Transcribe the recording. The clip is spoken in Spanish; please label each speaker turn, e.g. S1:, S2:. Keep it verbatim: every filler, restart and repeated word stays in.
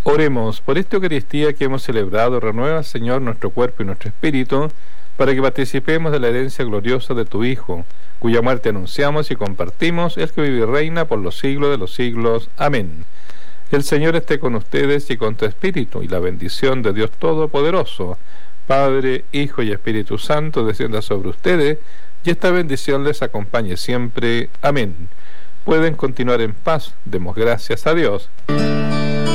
S1: Oremos. Por esta Eucaristía que hemos celebrado, renueva, Señor, nuestro cuerpo y nuestro espíritu, para que participemos de la herencia gloriosa de tu Hijo, cuya muerte anunciamos y compartimos, el que vive y reina por los siglos de los siglos. Amén. El Señor esté con ustedes y con tu espíritu, y la bendición de Dios Todopoderoso, Padre, Hijo y Espíritu Santo, descienda sobre ustedes, y esta bendición les acompañe siempre. Amén. Pueden continuar en paz. Demos gracias a Dios.